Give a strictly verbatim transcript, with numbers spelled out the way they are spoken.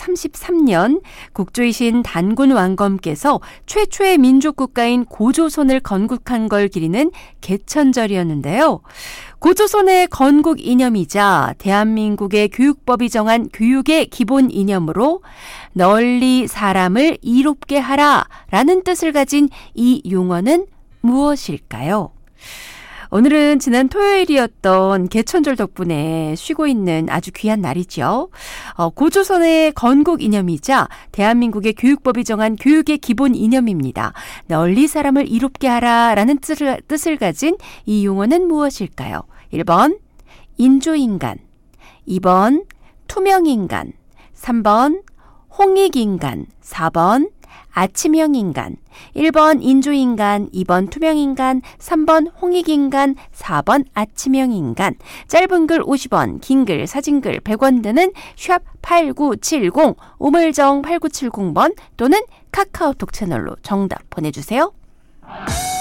천구백삼십삼 년 국조이신 단군 왕검께서 최초의 민족국가인 고조선을 건국한 걸 기리는 개천절이었는데요. 고조선의 건국 이념이자 대한민국의 교육법이 정한 교육의 기본 이념으로 널리 사람을 이롭게 하라 라는 뜻을 가진 이 용어는 무엇일까요? 오늘은 지난 토요일이었던 개천절 덕분에 쉬고 있는 아주 귀한 날이죠. 어, 고조선의 건국 이념이자 대한민국의 교육법이 정한 교육의 기본 이념입니다. 널리 사람을 이롭게 하라 라는 뜻을, 뜻을 가진 이 용어는 무엇일까요? 일 번 인조인간, 이 번 투명인간, 삼 번 홍익인간, 사 번 아침형인간. 일 번 인조인간, 이 번 투명인간, 삼 번 홍익인간, 사 번 아침형인간. 짧은 글 오십 원, 긴 글, 사진글 백 원 드는 샵 팔구칠공, 우물정 팔구칠공 번 또는 카카오톡 채널로 정답 보내주세요.